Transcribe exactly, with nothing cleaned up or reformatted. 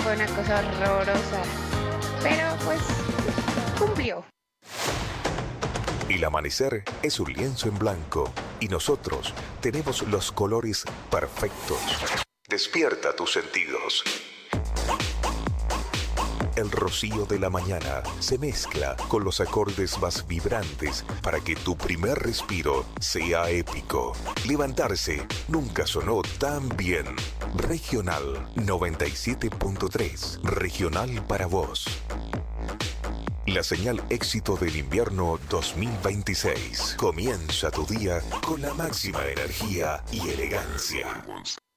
fue una cosa horrorosa. Pero pues cumplió. El amanecer es un lienzo en blanco y nosotros tenemos los colores perfectos. Despierta tus sentidos. El rocío de la mañana se mezcla con los acordes más vibrantes para que tu primer respiro sea épico. Levantarse nunca sonó tan bien. Regional noventa y siete punto tres. Regional para vos. La señal éxito del invierno dos mil veintiséis. Comienza tu día con la máxima energía y elegancia.